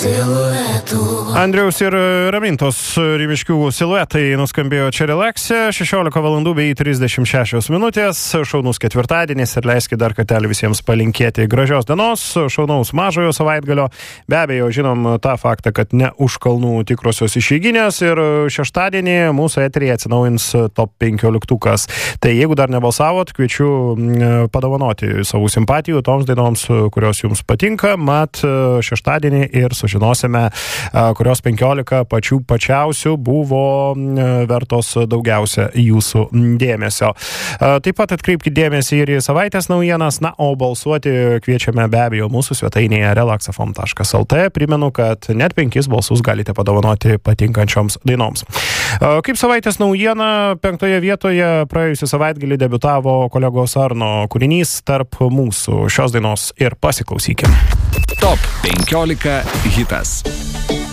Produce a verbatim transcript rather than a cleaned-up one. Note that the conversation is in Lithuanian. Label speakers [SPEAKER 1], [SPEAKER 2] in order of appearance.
[SPEAKER 1] Andriaus ir Ramintos Ryviškių siluetai nuskambėjo čia Relaxe, šešiolika valandų bei trisdešimt šešios minutės, šaunus ketvirtadienis ir leiskit dar kartelį visiems palinkėti gražios dienos, šaunaus mažojo savaitgalio, be abejo žinom tą faktą, kad ne už kalnų tikrosios išeiginės ir šeštadienį mūsų eteryje atsinaujins top penkioliktukas. Tai jeigu dar nebalsavot, kviečiu padovanoti savų simpatijų toms dainoms, kurios jums patinka, mat šeštadienį ir sužinosime, kurios penkiolika pačių pačiausių buvo vertos daugiausia jūsų dėmesio. Taip pat atkreipkite dėmesį ir į savaitės naujienas, na, o balsuoti kviečiame be abejo mūsų svetainėje relax f m taškas l t. Primenu, kad net penkis balsus galite padovanoti patinkančioms dainoms. Kaip savaitės naujiena, penktoje vietoje praėjusį savaitgalį debiutavo kolegos Arno kūrinys Tarp mūsų. Šios dainos ir pasiklausykim.
[SPEAKER 2] Top penkiolika hitas.